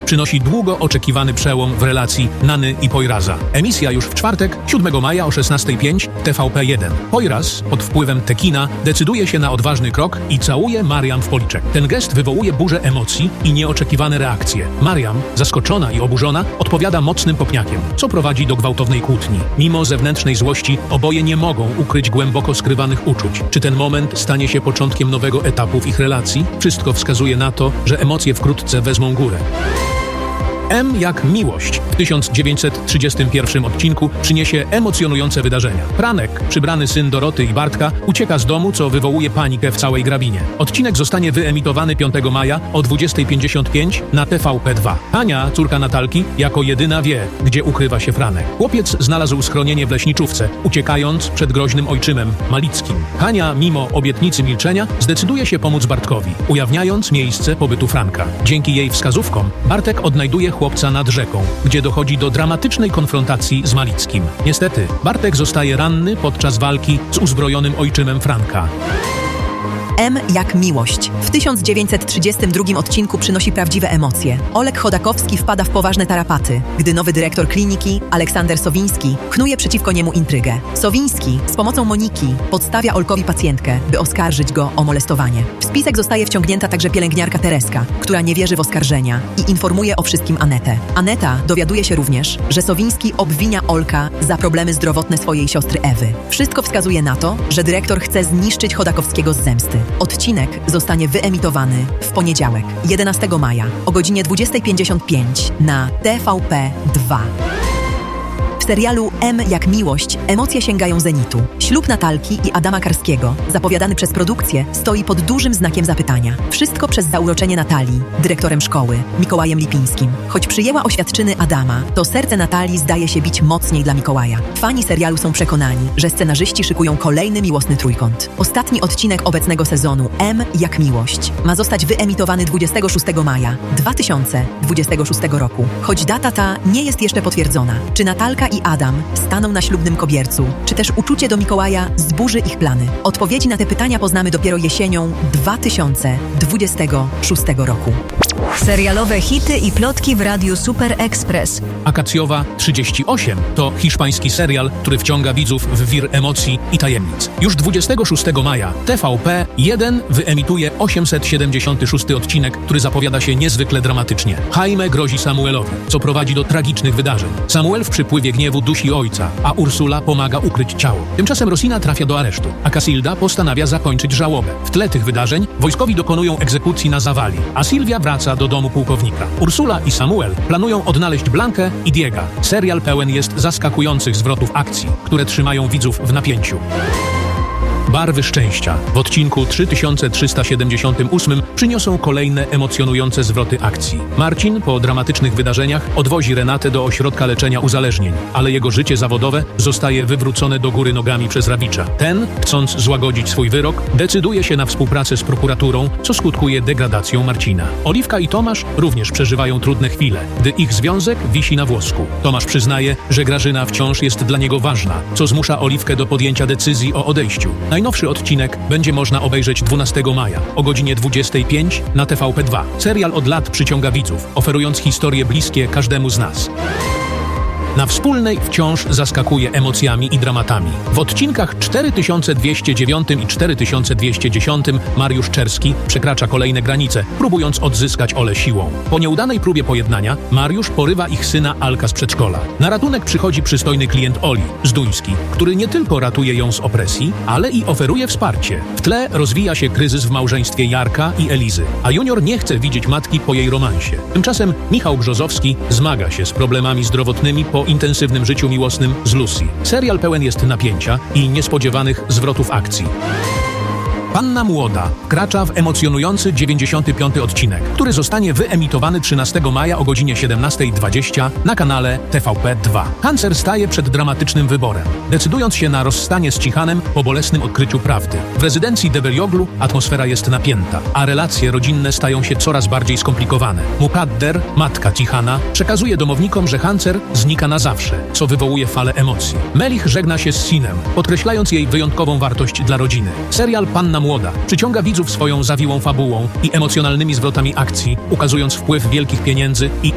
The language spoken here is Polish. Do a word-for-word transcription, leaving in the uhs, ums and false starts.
przynosi długo oczekiwany przełom w relacji Nany i Poyraza. Emisja już w czwartek, siódmego maja o szesnasta pięć, T V P jeden. Poyraz pod wpływem tekina decyduje się na odważny krok i całuje Mariam w policzek. Ten gest wywołuje burzę emocji i nieoczekiwane reakcje. Mariam, zaskoczona i oburzona, odpowiada mocnym kopniakiem, co prowadzi do gwałtownej kłótni. Mimo zewnętrznej złości oboje nie mogą ukryć głęboko skrywanych uczuć. Czy ten moment stanie się początkiem nowego etapu w ich relacji? Wszystko wskazuje na to, że emocje wkrótce wezmą górę. M jak miłość w tysiąc dziewięćset trzydziestym pierwszym odcinku przyniesie emocjonujące wydarzenia. Franek, przybrany syn Doroty i Bartka, ucieka z domu, co wywołuje panikę w całej grabinie. Odcinek zostanie wyemitowany piątego maja o dwudziesta pięćdziesiąt pięć na T V P dwa. Ania, córka Natalki, jako jedyna wie, gdzie ukrywa się Franek. Chłopiec znalazł schronienie w leśniczówce, uciekając przed groźnym ojczymem Malickim. Hania, mimo obietnicy milczenia, zdecyduje się pomóc Bartkowi, ujawniając miejsce pobytu Franka. Dzięki jej wskazówkom Bartek odnajduje chłopca nad rzeką, gdzie dochodzi do dramatycznej konfrontacji z Malickim. Niestety, Bartek zostaje ranny podczas walki z uzbrojonym ojczymem Franka. M jak miłość w tysiąc dziewięćset trzydziestym drugim odcinku przynosi prawdziwe emocje. Olek Chodakowski wpada w poważne tarapaty, gdy nowy dyrektor kliniki, Aleksander Sowiński, knuje przeciwko niemu intrygę. Sowiński z pomocą Moniki podstawia Olkowi pacjentkę, by oskarżyć go o molestowanie. W spisek zostaje wciągnięta także pielęgniarka Tereska, która nie wierzy w oskarżenia i informuje o wszystkim Anetę. Aneta dowiaduje się również, że Sowiński obwinia Olka za problemy zdrowotne swojej siostry Ewy. Wszystko wskazuje na to, że dyrektor chce zniszczyć Chodakowskiego z zemsty. Odcinek zostanie wyemitowany w poniedziałek, jedenastego maja o godzinie dwudziesta pięćdziesiąt pięć na T V P dwa. W serialu M jak miłość emocje sięgają zenitu. Ślub Natalki i Adama Karskiego, zapowiadany przez produkcję, stoi pod dużym znakiem zapytania. Wszystko przez zauroczenie Natalii, dyrektorem szkoły, Mikołajem Lipińskim. Choć przyjęła oświadczyny Adama, to serce Natalii zdaje się bić mocniej dla Mikołaja. Fani serialu są przekonani, że scenarzyści szykują kolejny miłosny trójkąt. Ostatni odcinek obecnego sezonu M jak miłość ma zostać wyemitowany dwudziestego szóstego maja dwa tysiące dwudziestego szóstego roku. Choć data ta nie jest jeszcze potwierdzona, czy Natalka i Adam staną na ślubnym kobiercu, czy też uczucie do Mikołaja zburzy ich plany? Odpowiedzi na te pytania poznamy dopiero jesienią dwa tysiące dwudziestego szóstego roku. Serialowe hity i plotki w Radiu Super Express. Akacjowa trzydzieści osiem to hiszpański serial, który wciąga widzów w wir emocji i tajemnic. Już dwudziestego szóstego maja T V P jeden wyemituje osiemset siedemdziesiąty szósty odcinek, który zapowiada się niezwykle dramatycznie. Jaime grozi Samuelowi, co prowadzi do tragicznych wydarzeń. Samuel w przypływie gniewu dusi ojca, a Ursula pomaga ukryć ciało. Tymczasem Rosina trafia do aresztu, a Casilda postanawia zakończyć żałobę. W tle tych wydarzeń wojskowi dokonują egzekucji na Zawali, a Sylwia wraca do domu pułkownika. Ursula i Samuel planują odnaleźć Blankę i Diega. Serial pełen jest zaskakujących zwrotów akcji, które trzymają widzów w napięciu. Barwy szczęścia w odcinku trzy tysiące trzysta siedemdziesiątym ósmym przyniosą kolejne emocjonujące zwroty akcji. Marcin po dramatycznych wydarzeniach odwozi Renatę do ośrodka leczenia uzależnień, ale jego życie zawodowe zostaje wywrócone do góry nogami przez Rawicza. Ten, chcąc złagodzić swój wyrok, decyduje się na współpracę z prokuraturą, co skutkuje degradacją Marcina. Oliwka i Tomasz również przeżywają trudne chwile, gdy ich związek wisi na włosku. Tomasz przyznaje, że Grażyna wciąż jest dla niego ważna, co zmusza Oliwkę do podjęcia decyzji o odejściu. Najnowszy odcinek będzie można obejrzeć dwunastego maja o godzinie dwudziestej piątej na T V P dwa. Serial od lat przyciąga widzów, oferując historie bliskie każdemu z nas. Na Wspólnej wciąż zaskakuje emocjami i dramatami. W odcinkach cztery tysiące dwieście dziewięć i cztery tysiące dwieście dziesięć Mariusz Czerski przekracza kolejne granice, próbując odzyskać Olę siłą. Po nieudanej próbie pojednania Mariusz porywa ich syna Alka z przedszkola. Na ratunek przychodzi przystojny klient Oli, Zduński, który nie tylko ratuje ją z opresji, ale i oferuje wsparcie. W tle rozwija się kryzys w małżeństwie Jarka i Elizy, a Junior nie chce widzieć matki po jej romansie. Tymczasem Michał Brzozowski zmaga się z problemami zdrowotnymi po intensywnym życiu miłosnym z Lucy. Serial pełen jest napięcia i niespodziewanych zwrotów akcji. Panna Młoda wkracza w emocjonujący dziewięćdziesiąty piąty odcinek, który zostanie wyemitowany trzynastego maja o godzinie siedemnasta dwadzieścia na kanale T V P dwa. Hancer staje przed dramatycznym wyborem, decydując się na rozstanie z Cichanem po bolesnym odkryciu prawdy. W rezydencji Debelioglu atmosfera jest napięta, a relacje rodzinne stają się coraz bardziej skomplikowane. Mukadder, matka Cichana, przekazuje domownikom, że Hancer znika na zawsze, co wywołuje falę emocji. Melich żegna się z Sinem, podkreślając jej wyjątkową wartość dla rodziny. Serial Panna Młoda przyciąga widzów swoją zawiłą fabułą i emocjonalnymi zwrotami akcji, ukazując wpływ wielkich pieniędzy i